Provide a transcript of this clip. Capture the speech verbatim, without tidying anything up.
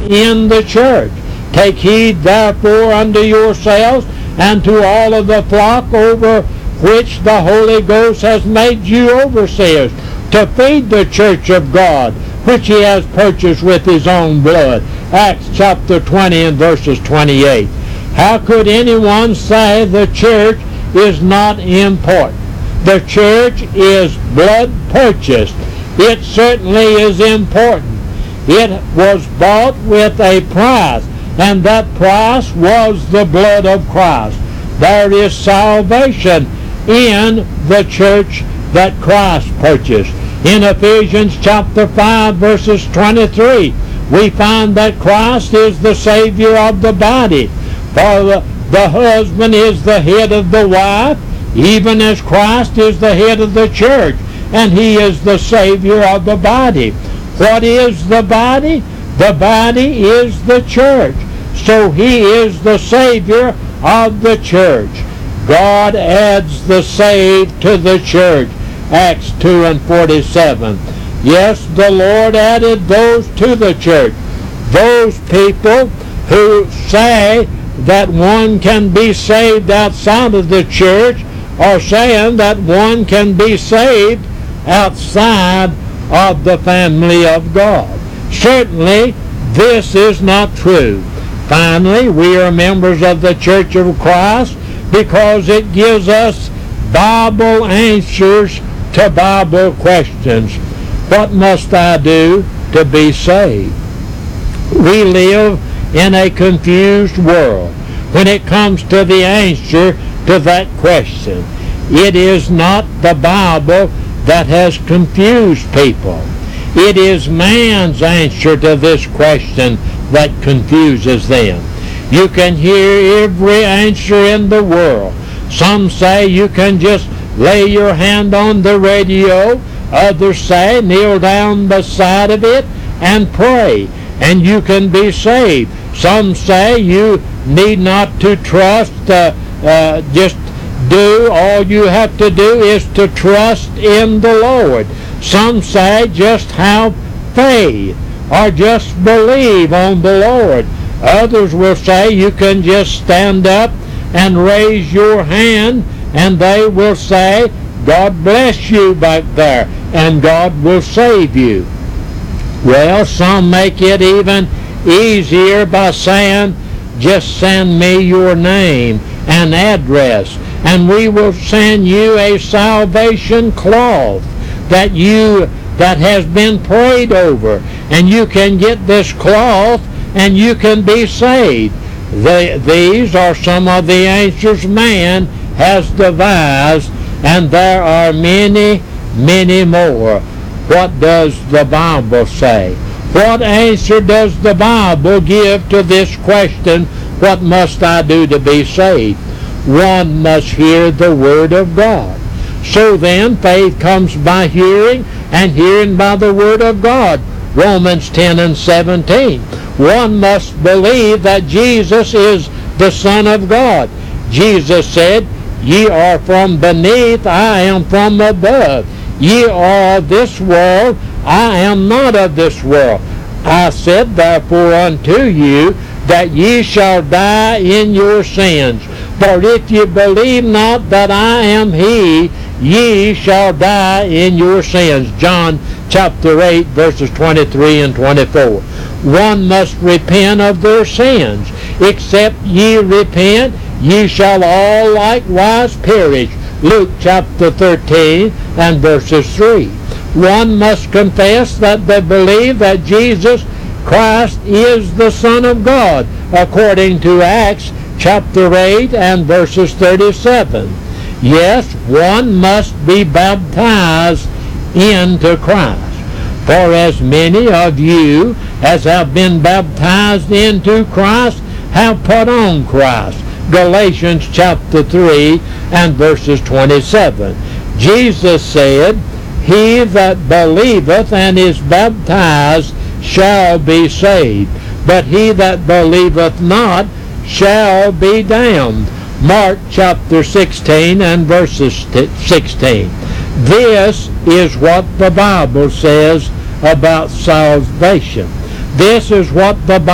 in the church. Take heed therefore unto yourselves and to all of the flock over which the Holy Ghost has made you overseers, to feed the church of God, which he has purchased with his own blood. Acts chapter twenty and verses twenty-eight. How could anyone say the church is not important? The church is blood purchased. It certainly is important. It was bought with a price, and that price was the blood of Christ. There is salvation in the church that Christ purchased. In Ephesians chapter five verses twenty-three, we find that Christ is the Savior of the body. For the, the husband is the head of the wife, even as Christ is the head of the church, and he is the Savior of the body. What is the body? The body is the church. So he is the Savior of the church. God adds the saved to the church. Acts two and forty-seven. Yes, the Lord added those to the church. Those people who say that one can be saved outside of the church are saying that one can be saved outside of the family of God. Certainly, this is not true. Finally, we are members of the Church of Christ because it gives us Bible answers to Bible questions. What must I do to be saved? We live in a confused world when it comes to the answer to that question. It is not the Bible that has confused people. It is man's answer to this question that confuses them. You can hear every answer in the world. Some say you can just lay your hand on the radio. Others say kneel down beside of it and pray, and you can be saved. Some say you need not to trust, uh, uh, just do, all you have to do is to trust in the Lord. Some say just have faith or just believe on the Lord. Others will say you can just stand up and raise your hand, and they will say, God bless you back there, and God will save you. Well, some make it even easier by saying, just send me your name and address, and we will send you a salvation cloth that you that has been prayed over, and you can get this cloth and you can be saved. The, these are some of the answers man has devised, and there are many, many more. What does the Bible say? What answer does the Bible give to this question, what must I do to be saved? One must hear the Word of God. So then, faith comes by hearing, and hearing by the Word of God. Romans ten and seventeen. One must believe that Jesus is the Son of God. Jesus said, ye are from beneath, I am from above. Ye are of this world, I am not of this world. I said therefore unto you, that ye shall die in your sins. For if ye believe not that I am he, ye shall die in your sins. John chapter eight, verses twenty-three and twenty-four. One must repent of their sins. Except ye repent, ye shall all likewise perish. Luke chapter thirteen and verses three. One must confess that they believe that Jesus Christ is the Son of God, according to Acts chapter eight and verses thirty-seven. Yes, one must be baptized into Christ. For as many of you as have been baptized into Christ have put on Christ. Galatians chapter three and verses twenty-seven. Jesus said, he that believeth and is baptized shall be saved, but he that believeth not shall be damned. Mark chapter sixteen and verses sixteen. This is what the Bible says about salvation. This is what the Bible